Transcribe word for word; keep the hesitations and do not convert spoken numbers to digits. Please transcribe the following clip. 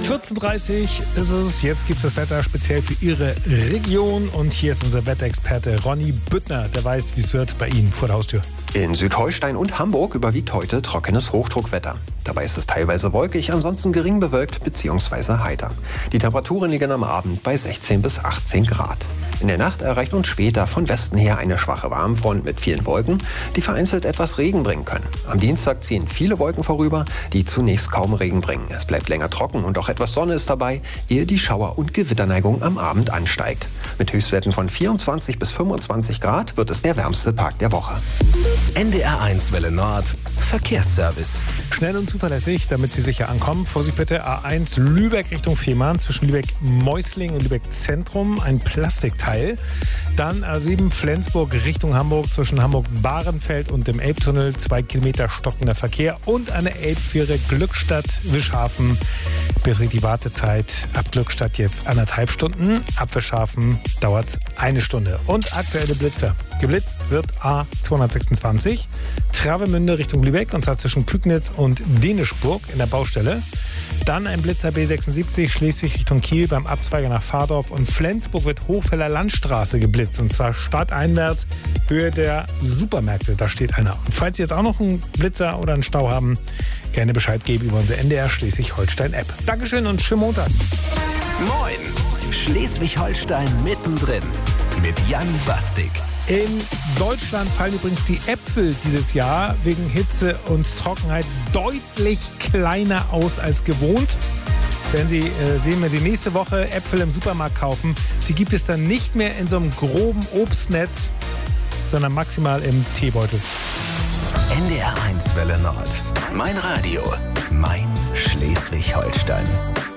vierzehn Uhr dreißig ist es. Jetzt gibt es das Wetter speziell für Ihre Region. Und hier ist unser Wetterexperte Ronny Büttner. Der weiß, wie es wird bei Ihnen vor der Haustür. In Südholstein und Hamburg überwiegt heute trockenes Hochdruckwetter. Dabei ist es teilweise wolkig, ansonsten gering bewölkt bzw. heiter. Die Temperaturen liegen am Abend bei sechzehn bis achtzehn Grad. In der Nacht erreicht uns später von Westen her eine schwache Warmfront mit vielen Wolken, die vereinzelt etwas Regen bringen können. Am Dienstag ziehen viele Wolken vorüber, die zunächst kaum Regen bringen. Es bleibt länger trocken und auch etwas Sonne ist dabei, ehe die Schauer- und Gewitterneigung am Abend ansteigt. Mit Höchstwerten von vierundzwanzig bis fünfundzwanzig Grad wird es der wärmste Tag der Woche. N D R eins Welle Nord Verkehrsservice. Schnell und zuverlässig, damit Sie sicher ankommen. Vorsicht bitte, A eins Lübeck Richtung Fehmarn, zwischen Lübeck-Meusling und Lübeck-Zentrum, ein Plastikteil. Dann A sieben Flensburg Richtung Hamburg, zwischen Hamburg-Bahrenfeld und dem Elbtunnel, zwei Kilometer stockender Verkehr. Und eine Elbfähre Glückstadt-Wischhafen beträgt die Wartezeit ab Glückstadt jetzt anderthalb Stunden. Ab Wischhafen dauert es eine Stunde. Und aktuelle Blitzer. Geblitzt wird A zweihundertsechsundzwanzig, Travemünde Richtung Lübeck, und zwar zwischen Kügnitz und Dänischburg in der Baustelle. Dann ein Blitzer B sechsundsiebzig, Schleswig Richtung Kiel beim Abzweiger nach Fahrdorf. Und Flensburg wird Hochfeller Landstraße geblitzt, und zwar stadteinwärts, Höhe der Supermärkte. Da steht einer. Und falls Sie jetzt auch noch einen Blitzer oder einen Stau haben, gerne Bescheid geben über unsere N D R Schleswig-Holstein-App. Dankeschön und schönen Montag. Moin! Schleswig-Holstein mittendrin mit Jan Bastik. In Deutschland fallen übrigens die Äpfel dieses Jahr wegen Hitze und Trockenheit deutlich kleiner aus als gewohnt. Werden Sie äh, sehen, wenn Sie nächste Woche Äpfel im Supermarkt kaufen, die gibt es dann nicht mehr in so einem groben Obstnetz, sondern maximal im Teebeutel. N D R eins Welle Nord. Mein Radio. Mein Schleswig-Holstein.